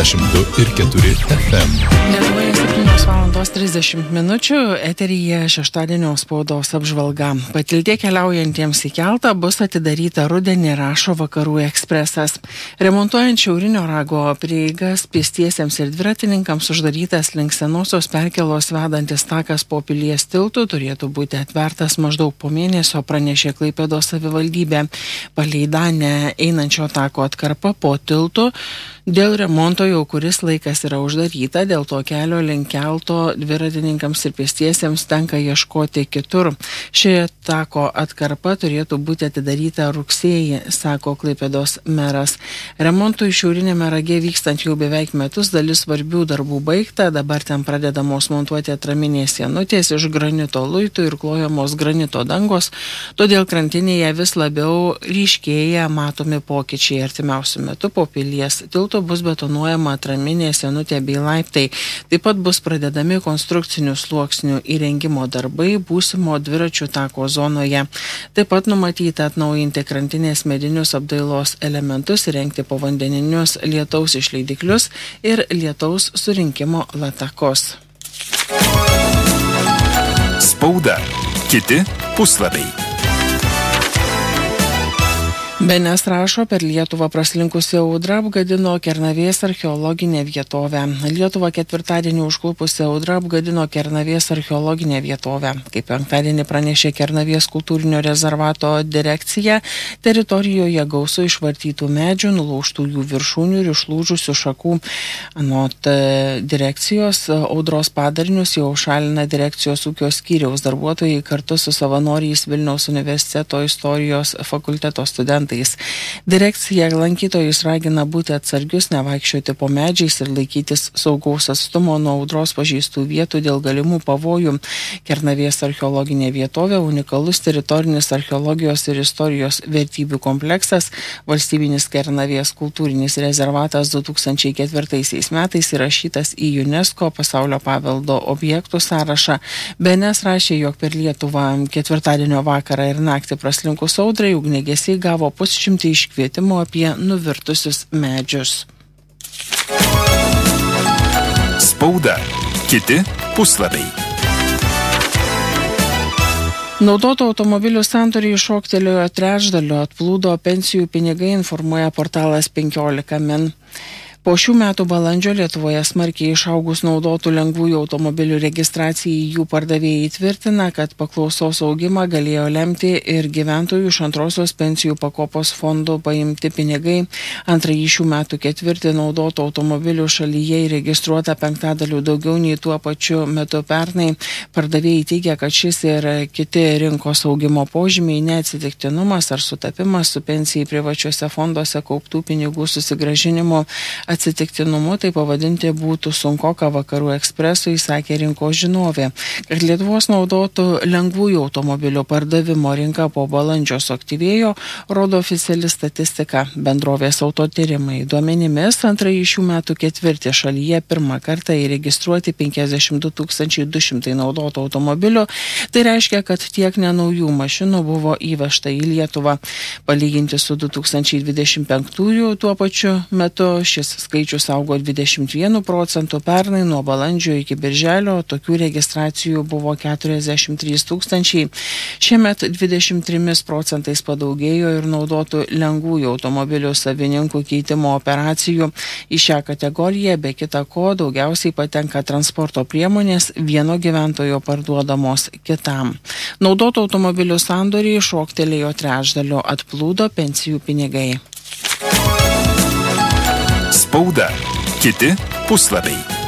92,4 FM. Lietuvoje 7:30 minučių, eteryje šeštadienio spaudos apžvalga. Patiltė keliaujantiems į keltą bus atidaryta rudenį, rašo Vakarų ekspresas. Remontuojant Šiaurinio rago prieigas pėstiesiems ir dviratininkams uždarytas link senosios perkėlos vedantis takas po Pilies tiltų turėtų būti atvertas maždaug po mėnesio, pranešė Klaipėdos savivaldybė. Palei Danę einančio tako atkarpa po tiltu dėl remonto jau kuris laikas yra uždaryta, dėl to kelio link kelto dviratininkams ir pėstiesiems tenka ieškoti kitur. Ši tako atkarpa turėtų būti atidaryta rugsėjį, sako Klaipėdos meras. Remontui Šiaurinėme rage vykstant jau beveik metus, dalis svarbių darbų baigta, dabar ten pradedamos montuoti atraminės sienutės iš granito luitų ir klojamos granito dangos, todėl krantinėje vis labiau ryškėja matomi pokyčiai. Artimiausiu metu po Pilies tilto bus betonuojama atraminė sienutė bei laiptai. Taip pat bus pradedami konstrukcinių sluoksnių įrengimo darbai būsimo dviračių tako zonoje. Taip pat numatyta atnaujinti krantinės medinius apdailos elementus, įrengti povandeninius lietaus išleidiklius ir lietaus surinkimo latakos. Spauda. Kiti puslapiai. BNS rašo, per Lietuvą praslinkusi audra apgadino Kernavės archeologinę vietovę. Lietuvą ketvirtadienį užklupusi audra apgadino Kernavės archeologinę vietovę. Kaip penktadienį pranešė Kernavės kultūrinio rezervato direkcija, teritorijoje gausu išvartytų medžių, nulaužtų jų viršūnių ir išlūžusių šakų. Anot direkcijos, audros padarinius jau šalina direkcijos ūkio skyriaus darbuotojai kartu su savanoriais Vilniaus universiteto istorijos fakulteto studentais. Direkcija lankytojus ragina būti atsargius, nevaikščioti po medžiais ir laikytis saugaus atstumo nuo audros pažeistų vietų dėl galimų pavojų. Kernavės archeologinė vietovė unikalus teritorinis archeologijos ir istorijos vertybių kompleksas. Valstybinis Kernavės kultūrinis rezervatas 2004 metais įrašytas į UNESCO pasaulio paveldo objektų sąrašą. BNS rašė, jog per Lietuvą ketvirtadienio vakarą ir naktį praslinkus audrai ugniagesiai gavo pusšimtį iškvietimų apie nuvirtusius medžius. Spauda. Kiti puslapiai. Naudotų automobilių sandoriai šoktelėjo trečdaliu, atplūdo pensijų pinigai, informuoja portalas 15 min. Po šių metų balandžio Lietuvoje smarkiai išaugus naudotų lengvųjų automobilių registracijai, jų pardavėjai tvirtina, kad paklausos augimą galėjo lemti ir gyventojų iš antrosios pensijų pakopos fondų paimti pinigai. Antrąjį šių metų ketvirtį naudotų automobilių šalyje įregistruota penktadaliu daugiau nei tuo pačiu metu pernai. Pardavėjai teigia, kad šis ir kiti rinkos augimo požymiai neatsitiktinumas ar sutapimas su pensijai privačiuose fonduose kauptų pinigų susigrąžinimu. Atsitiktinumu tai pavadinti būtų sunkoka, Vakarų ekspresui sakė rinkos žinovė. Kad Lietuvos naudotų lengvųjų automobilių pardavimo rinka po balandžio suaktyvėjo, rodo oficiali statistika. Bendrovės autotyrimai duomenimis antrąjį šių metų ketvirtį šalyje pirmą kartą įregistruoti 52 200 naudotų automobilių. Tai reiškia, kad tiek nenaujų mašinų buvo įvežta į Lietuvą. Palyginti su 2025 tuo pačiu metu šis skaičius augo 21%, pernai nuo balandžio iki birželio tokių registracijų buvo 43 000. Šiemet 23% padaugėjo ir naudotų lengvųjų automobilių savininkų keitimo operacijų. Į šią kategoriją be kita ko daugiausiai patenka transporto priemonės vieno gyventojo parduodamos kitam. Naudotų automobilių sandoriai šoktelėjo trečdaliu, atplūdo pensijų pinigai. Spauda. Kiti puslapiai.